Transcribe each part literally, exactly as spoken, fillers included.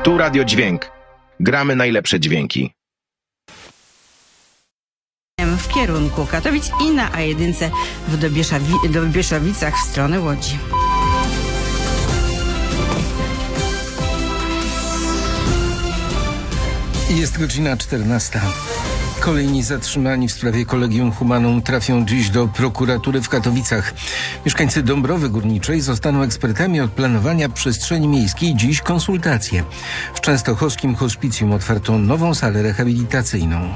Tu Radio Dźwięk. Gramy najlepsze dźwięki. W kierunku Katowic i na A jeden w Dobieszawi- Dobieszowicach w stronę Łodzi. Jest godzina czternasta. Kolejni zatrzymani w sprawie Collegium Humanum trafią dziś do prokuratury w Katowicach. Mieszkańcy Dąbrowy Górniczej zostaną ekspertami od planowania przestrzeni miejskiej. Dziś konsultacje. W częstochowskim hospicjum otwarto nową salę rehabilitacyjną.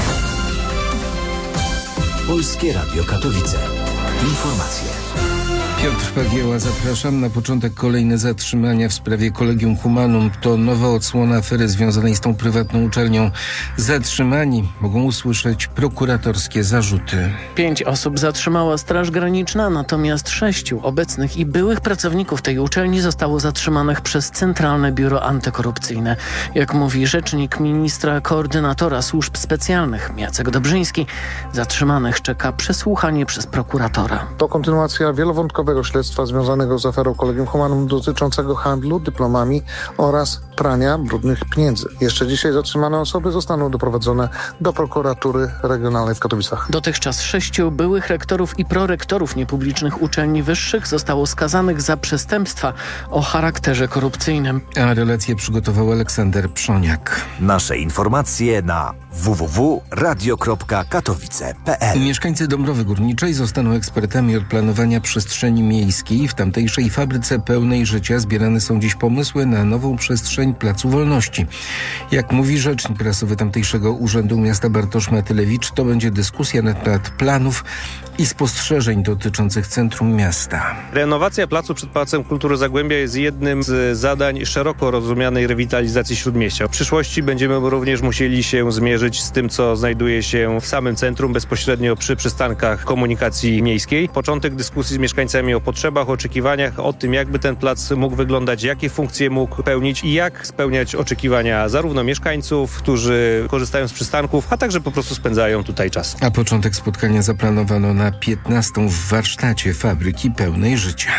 Polskie Radio Katowice. Informacje. Piotr Pagieła, zapraszam. Na początek kolejne zatrzymania w sprawie Collegium Humanum. To nowa odsłona afery związanej z tą prywatną uczelnią. Zatrzymani mogą usłyszeć prokuratorskie zarzuty. Pięć osób zatrzymała Straż Graniczna, natomiast sześciu obecnych i byłych pracowników tej uczelni zostało zatrzymanych przez Centralne Biuro Antykorupcyjne. Jak mówi rzecznik ministra koordynatora służb specjalnych Jacek Dobrzyński, zatrzymanych czeka przesłuchanie przez prokuratora. To kontynuacja wielowątkowego śledztwa związanego z aferą Collegium Humanum dotyczącego handlu dyplomami oraz prania brudnych pieniędzy. Jeszcze dzisiaj zatrzymane osoby zostaną doprowadzone do prokuratury regionalnej w Katowicach. Dotychczas sześciu byłych rektorów i prorektorów niepublicznych uczelni wyższych zostało skazanych za przestępstwa o charakterze korupcyjnym. A relację przygotował Aleksander Przoniak. Nasze informacje na w w w kropka radio kropka katowice kropka p l. Mieszkańcy Dąbrowy Górniczej zostaną ekspertami od planowania przestrzeni miejskiej. W tamtejszej fabryce pełnej życia zbierane są dziś pomysły na nową przestrzeń Placu Wolności. Jak mówi rzecznik prasowy tamtejszego Urzędu Miasta Bartosz Matylewicz, to będzie dyskusja na temat planów i spostrzeżeń dotyczących centrum miasta. Renowacja placu przed Pałacem Kultury Zagłębia jest jednym z zadań szeroko rozumianej rewitalizacji Śródmieścia. W przyszłości będziemy również musieli się zmierzyć z tym, co znajduje się w samym centrum, bezpośrednio przy przystankach komunikacji miejskiej. Początek dyskusji z mieszkańcami o potrzebach, oczekiwaniach, o tym, jakby ten plac mógł wyglądać, jakie funkcje mógł pełnić i jak spełniać oczekiwania zarówno mieszkańców, którzy korzystają z przystanków, a także po prostu spędzają tutaj czas. A początek spotkania zaplanowano na piętnastą w warsztacie fabryki pełnej życia.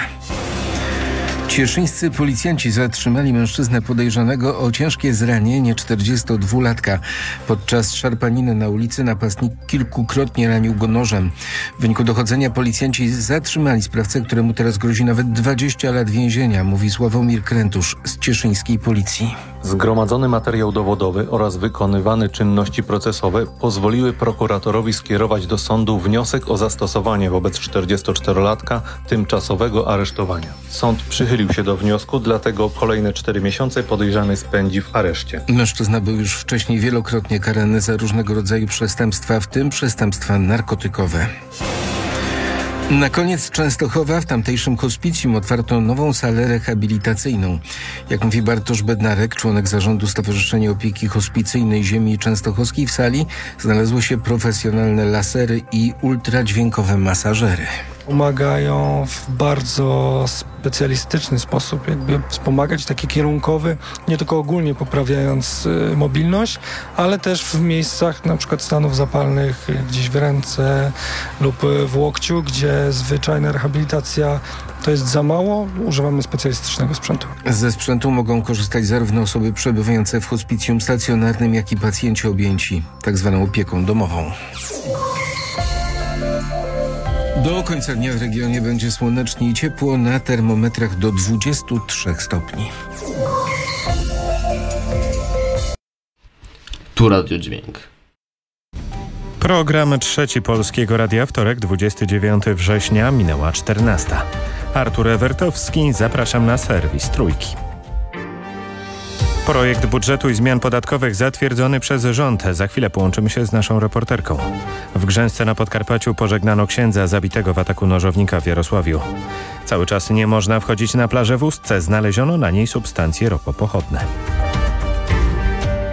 Cieszyńscy policjanci zatrzymali mężczyznę podejrzanego o ciężkie zranienie czterdziestodwulatka. Podczas szarpaniny na ulicy napastnik kilkukrotnie ranił go nożem. W wyniku dochodzenia policjanci zatrzymali sprawcę, któremu teraz grozi nawet dwadzieścia lat więzienia, mówi Sławomir Krętusz z cieszyńskiej policji. Zgromadzony materiał dowodowy oraz wykonywane czynności procesowe pozwoliły prokuratorowi skierować do sądu wniosek o zastosowanie wobec czterdziestoczterolatka tymczasowego aresztowania. Sąd przychylił się do wniosku, dlatego kolejne cztery miesiące podejrzany spędzi w areszcie. Mężczyzna był już wcześniej wielokrotnie karany za różnego rodzaju przestępstwa, w tym przestępstwa narkotykowe. Na koniec Częstochowa w tamtejszym hospicjum otwarto nową salę rehabilitacyjną. Jak mówi Bartosz Bednarek, członek zarządu Stowarzyszenia Opieki Hospicyjnej Ziemi Częstochowskiej, w sali znalazły się profesjonalne lasery i ultradźwiękowe masażery. Pomagają w bardzo specjalistyczny sposób jakby wspomagać, taki kierunkowy, nie tylko ogólnie poprawiając y, mobilność, ale też w miejscach na przykład stanów zapalnych gdzieś w ręce lub w łokciu, gdzie zwyczajna rehabilitacja to jest za mało, używamy specjalistycznego sprzętu. Ze sprzętu mogą korzystać zarówno osoby przebywające w hospicjum stacjonarnym, jak i pacjenci objęci tak zwaną opieką domową. Do końca dnia w regionie będzie słonecznie i ciepło, na termometrach do dwudziestu trzech stopni. Tu Radio Dźwięk. Program Trzeci Polskiego Radia, wtorek, dwudziestego dziewiątego września, minęła czternasta. Artur Ewertowski, zapraszam na serwis Trójki. Projekt budżetu i zmian podatkowych zatwierdzony przez rząd. Za chwilę połączymy się z naszą reporterką. W Grzęsce na Podkarpaciu pożegnano księdza zabitego w ataku nożownika w Jarosławiu. Cały czas nie można wchodzić na plażę w Ustce. Znaleziono na niej substancje ropopochodne.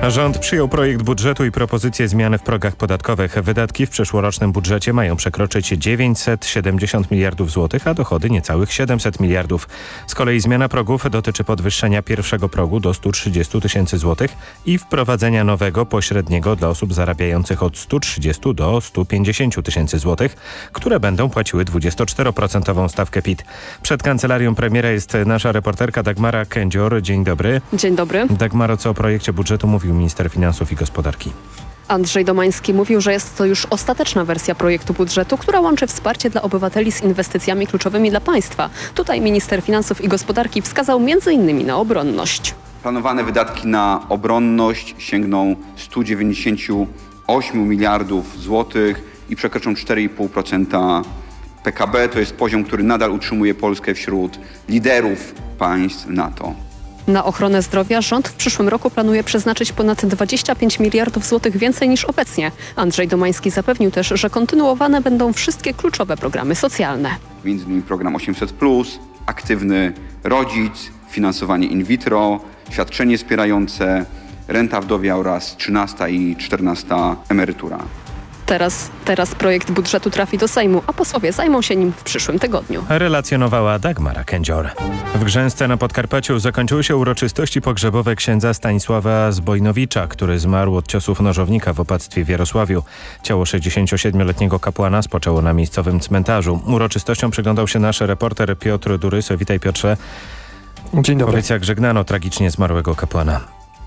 Rząd przyjął projekt budżetu i propozycje zmian w progach podatkowych. Wydatki w przyszłorocznym budżecie mają przekroczyć dziewięćset siedemdziesiąt miliardów złotych, a dochody niecałych siedemset miliardów. Z kolei zmiana progów dotyczy podwyższenia pierwszego progu do stu trzydziestu tysięcy złotych i wprowadzenia nowego pośredniego dla osób zarabiających od stu trzydziestu do stu pięćdziesięciu tysięcy złotych, które będą płaciły dwudziestoczteroprocentową stawkę P I T. Przed kancelarią premiera jest nasza reporterka Dagmara Kędzior. Dzień dobry. Dzień dobry. Dagmaro, co o projekcie budżetu mówił minister finansów i gospodarki? Andrzej Domański mówił, że jest to już ostateczna wersja projektu budżetu, która łączy wsparcie dla obywateli z inwestycjami kluczowymi dla państwa. Tutaj minister finansów i gospodarki wskazał między innymi na obronność. Planowane wydatki na obronność sięgną stu dziewięćdziesięciu ośmiu miliardów złotych i przekroczą cztery i pół procent P K B. To jest poziom, który nadal utrzymuje Polskę wśród liderów państw NATO. Na ochronę zdrowia rząd w przyszłym roku planuje przeznaczyć ponad dwadzieścia pięć miliardów złotych więcej niż obecnie. Andrzej Domański zapewnił też, że kontynuowane będą wszystkie kluczowe programy socjalne. Między innymi program osiemset plus, aktywny rodzic, finansowanie in vitro, świadczenie wspierające, renta wdowia oraz trzynasta i czternasta emerytura. Teraz, teraz projekt budżetu trafi do Sejmu, a posłowie zajmą się nim w przyszłym tygodniu. Relacjonowała Dagmara Kędzior. W Grzęsce na Podkarpaciu zakończyły się uroczystości pogrzebowe księdza Stanisława Zbojnowicza, który zmarł od ciosów nożownika w opactwie w Jarosławiu. Ciało sześćdziesięciosiedmioletniego kapłana spoczęło na miejscowym cmentarzu. Uroczystościom przyglądał się nasz reporter Piotr Durys. Witaj, Piotrze. Dzień dobry. Powiedz, jak żegnano tragicznie zmarłego kapłana.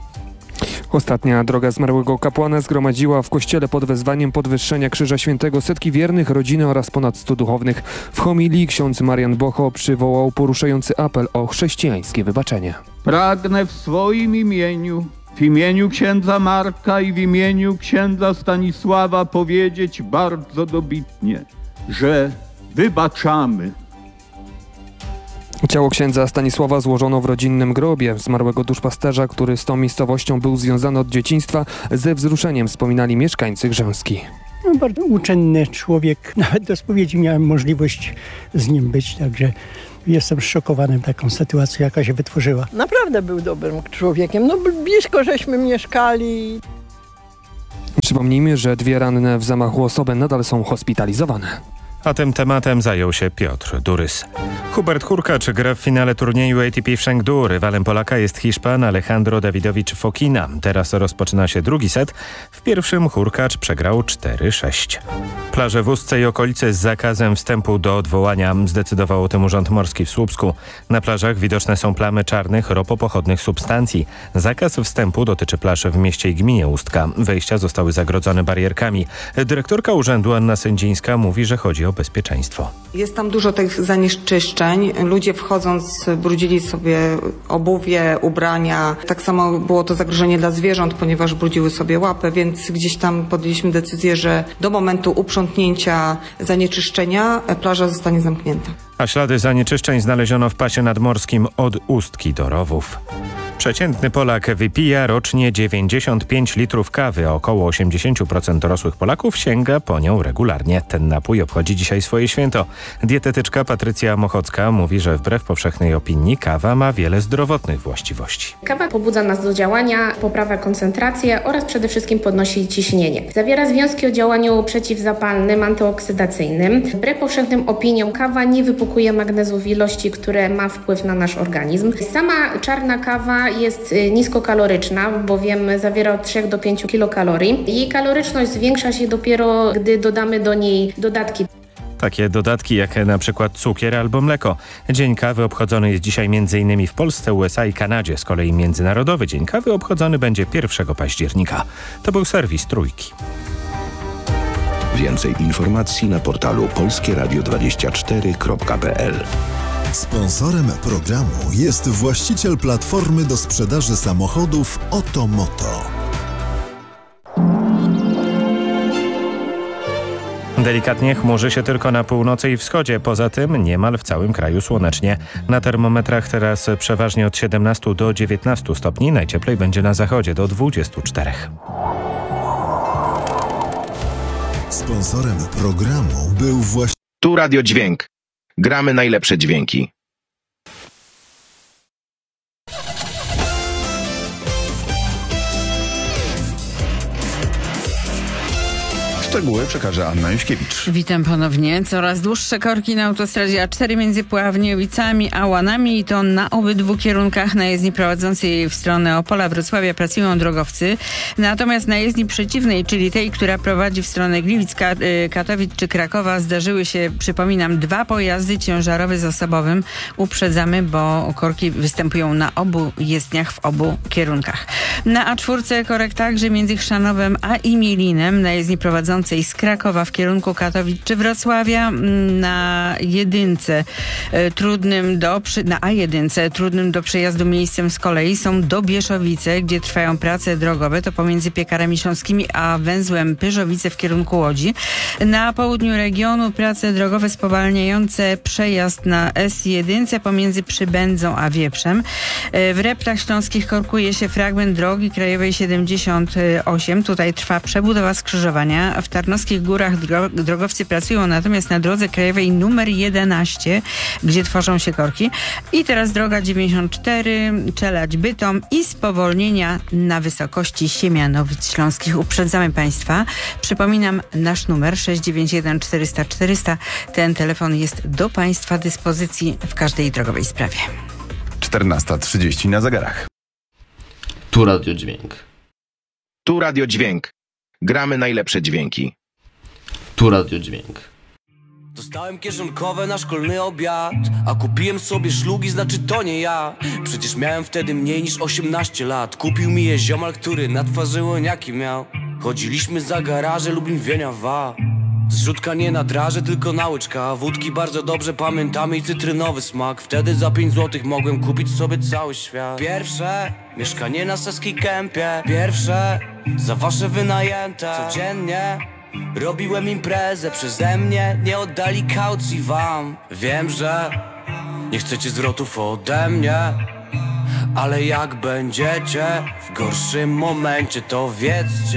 Ostatnia droga zmarłego kapłana zgromadziła w kościele pod wezwaniem podwyższenia Krzyża Świętego setki wiernych, rodziny oraz ponad stu duchownych. W homilii ksiądz Marian Bocho przywołał poruszający apel o chrześcijańskie wybaczenie. Pragnę w swoim imieniu, w imieniu księdza Marka i w imieniu księdza Stanisława powiedzieć bardzo dobitnie, że wybaczamy. Ciało księdza Stanisława złożono w rodzinnym grobie. Zmarłego duszpasterza, który z tą miejscowością był związany od dzieciństwa, ze wzruszeniem wspominali mieszkańcy Grzęski. No, bardzo uczynny człowiek. Nawet do spowiedzi miałem możliwość z nim być, także jestem zszokowany taką sytuacją, jaka się wytworzyła. Naprawdę był dobrym człowiekiem. No blisko żeśmy mieszkali. Przypomnijmy, że dwie ranne w zamachu osoby nadal są hospitalizowane. A tym tematem zajął się Piotr Durys. Hubert Hurkacz gra w finale turnieju A T P w Chengdu. Rywalem Polaka jest Hiszpan Alejandro Davidowicz Fokina. Teraz rozpoczyna się drugi set. W pierwszym Hurkacz przegrał cztery sześć. Plaże w Ustce i okolice z zakazem wstępu do odwołania. Zdecydował o tym Urząd Morski w Słupsku. Na plażach widoczne są plamy czarnych, ropopochodnych substancji. Zakaz wstępu dotyczy plaż w mieście i gminie Ustka. Wejścia zostały zagrodzone barierkami. Dyrektorka urzędu Anna Sędzińska mówi, że chodzi o bezpieczeństwo. Jest tam dużo tych zanieczyszczeń. Ludzie wchodząc brudzili sobie obuwie, ubrania. Tak samo było to zagrożenie dla zwierząt, ponieważ brudziły sobie łapy, więc gdzieś tam podjęliśmy decyzję, że do momentu uprzątnięcia zanieczyszczenia plaża zostanie zamknięta. A ślady zanieczyszczeń znaleziono w pasie nadmorskim od Ustki do Rowów. Przeciętny Polak wypija rocznie dziewięćdziesiąt pięć litrów kawy, a około osiemdziesiąt procent dorosłych Polaków sięga po nią regularnie. Ten napój obchodzi dzisiaj swoje święto. Dietetyczka Patrycja Mochocka mówi, że wbrew powszechnej opinii kawa ma wiele zdrowotnych właściwości. Kawa pobudza nas do działania, poprawia koncentrację oraz przede wszystkim podnosi ciśnienie. Zawiera związki o działaniu przeciwzapalnym, antyoksydacyjnym. Wbrew powszechnym opiniom kawa nie wypukuje magnezu w ilości, które ma wpływ na nasz organizm. Sama czarna kawa jest niskokaloryczna, bowiem zawiera od trzech do pięciu kilokalorii. Jej kaloryczność zwiększa się dopiero, gdy dodamy do niej dodatki. Takie dodatki jak na przykład cukier albo mleko. Dzień kawy obchodzony jest dzisiaj między innymi w Polsce, U S A i Kanadzie. Z kolei Międzynarodowy Dzień Kawy obchodzony będzie pierwszego października. To był serwis Trójki. Więcej informacji na portalu polskie radio dwadzieścia cztery kropka p l. Sponsorem programu jest właściciel platformy do sprzedaży samochodów Otomoto. Delikatnie chmurzy się tylko na północy i wschodzie. Poza tym niemal w całym kraju słonecznie. Na termometrach teraz przeważnie od siedemnastu do dziewiętnastu stopni. Najcieplej będzie na zachodzie do dwudziestu czterech. Sponsorem programu był właśnie... Tu Radio Dźwięk. Gramy najlepsze dźwięki. Szczegóły przekaże Anna Juśkiewicz. Witam ponownie. Coraz dłuższe korki na autostradzie A cztery między Puławniowicami a Łanami i to na obydwu kierunkach. Na jezdni prowadzącej w stronę Opola, Wrocławia pracują drogowcy. Natomiast na jezdni przeciwnej, czyli tej, która prowadzi w stronę Gliwic, Katowic czy Krakowa, zdarzyły się, przypominam, dwa pojazdy ciężarowe z osobowym. Uprzedzamy, bo korki występują na obu jezdniach w obu kierunkach. Na A cztery korek także między Chrzanowem a Imielinem, na jezdni prowadzącej z Krakowa w kierunku Katowic czy Wrocławia, na jedynce e, trudnym do przy, na A jeden trudnym do przejazdu miejscem z kolei są Dobieszowice, gdzie trwają prace drogowe, to pomiędzy Piekarami Śląskimi a węzłem Pyrzowice w kierunku Łodzi. Na południu regionu prace drogowe spowalniające przejazd na S jeden pomiędzy Przybędzą a Wieprzem. E, w Reptach Śląskich korkuje się fragment drogi krajowej siedemdziesiąt osiem. Tutaj trwa przebudowa skrzyżowania. W Tarnowskich Górach dro- drogowcy pracują natomiast na drodze krajowej numer jedenaście, gdzie tworzą się korki. I teraz droga dziewięćdziesiąt cztery, Czelać-Bytom i spowolnienia na wysokości Siemianowic Śląskich. Uprzedzamy Państwa. Przypominam nasz numer sześć dziewięć jeden czterysta czterysta. Ten telefon jest do Państwa dyspozycji w każdej drogowej sprawie. czternasta trzydzieści na zegarach. Tu Radio Dźwięk. Tu Radio Dźwięk. Gramy najlepsze dźwięki. Tu Radio Dźwięk. Dostałem kieszonkowe na szkolny obiad, a kupiłem sobie szlugi, znaczy to nie ja. Przecież miałem wtedy mniej niż osiemnaście lat. Kupił mi je ziomal, który na twarzy łoniaki miał. Chodziliśmy za garaże Lublin Wieniawa. Zrzutka nie na draże, tylko na łyczka. Wódki bardzo dobrze pamiętamy i cytrynowy smak. Wtedy za pięć złotych mogłem kupić sobie cały świat. Pierwsze mieszkanie na Saskiej Kępie. Pierwsze za wasze wynajęte. Codziennie robiłem imprezę przeze mnie. Nie oddali kaucji wam. Wiem, że nie chcecie zwrotów ode mnie, ale jak będziecie w gorszym momencie, to wiedzcie,